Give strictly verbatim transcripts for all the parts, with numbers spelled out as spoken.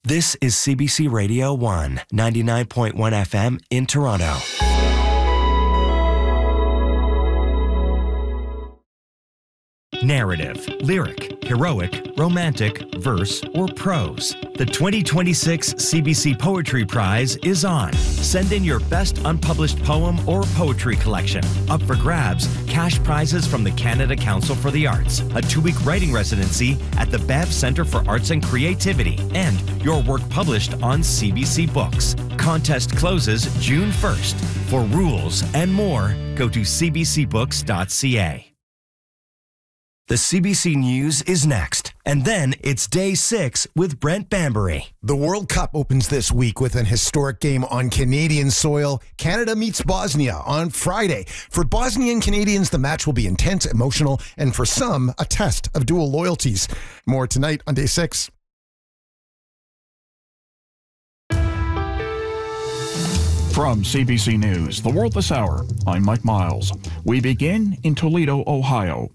This is C B C Radio one, ninety-nine point one F M in Toronto. Narrative, lyric, heroic, romantic, verse, or prose. The twenty twenty-six C B C Poetry Prize is on. Send in your best unpublished poem or poetry collection. Up for grabs, cash prizes from the Canada Council for the Arts, a two-week writing residency at the Bev Centre for Arts and Creativity, and your work published on C B C Books. Contest closes June first. For rules and more, go to c b c books dot c a. The C B C News is next. And then it's day six with Brent Bambury. The World Cup opens this week with an historic game on Canadian soil. Canada meets Bosnia on Friday. For Bosnian Canadians, the match will be intense, emotional, and for some, a test of dual loyalties. More tonight on day six. From C B C News, The World This Hour, I'm Mike Miles. We begin in Toledo, Ohio.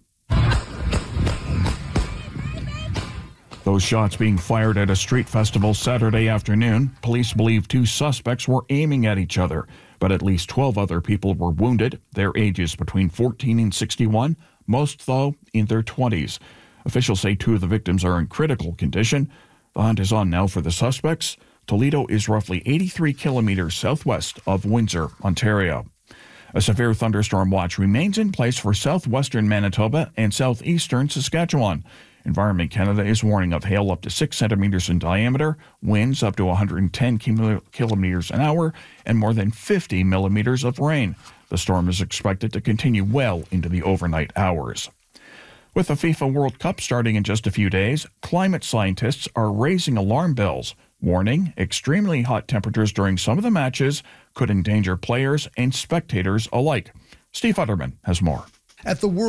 Those shots being fired at a street festival Saturday afternoon. Police believe two suspects were aiming at each other, but at least twelve other people were wounded, their ages between fourteen and sixty-one, most, though, in their twenties. Officials say two of the victims are in critical condition. The hunt is on now for the suspects. Toledo is roughly eighty-three kilometers southwest of Windsor, Ontario. A severe thunderstorm watch remains in place for southwestern Manitoba and southeastern Saskatchewan. Environment Canada is warning of hail up to six centimeters in diameter, winds up to one hundred ten kilometers an hour, and more than fifty millimeters of rain. The storm is expected to continue well into the overnight hours. With the FIFA World Cup starting in just a few days, climate scientists are raising alarm bells, warning extremely hot temperatures during some of the matches could endanger players and spectators alike. Steve Futterman has more. At the World